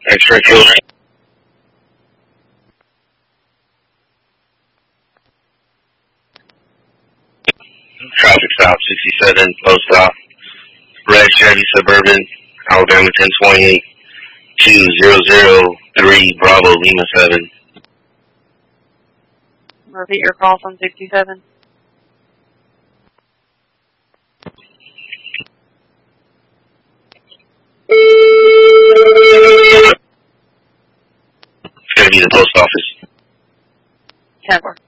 X-ray code. Traffic stop 67, post stop. Red Chevy Suburban, Alabama 1028, 2003 Bravo Lima 7. Repeat your call from 67. It's going to be the post office. 10-4.